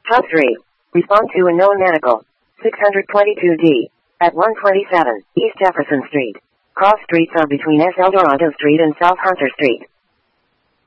Top 3. Respond to unknown medical. 622D. At 127 East Jefferson Street. Cross streets are between S. Eldorado Street and South Hunter Street.